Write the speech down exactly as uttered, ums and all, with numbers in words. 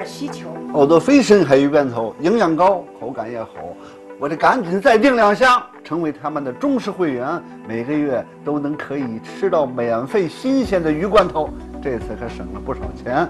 点需求。 好多非深海鱼罐头营养高，口感也好，我得赶紧再订两箱，成为他们的忠实会员，每个月都能可以吃到免费新鲜的鱼罐头。这次可省了不少钱。